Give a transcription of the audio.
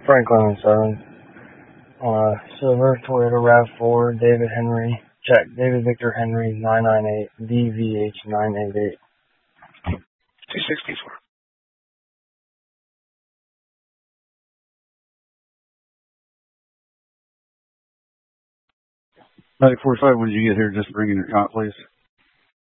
Franklin and Sons. Silver, Toyota RAV4, David Henry. Check, David Victor Henry, 998, DVH 988. 264. 945, when did you get here? Just bring in your count, please.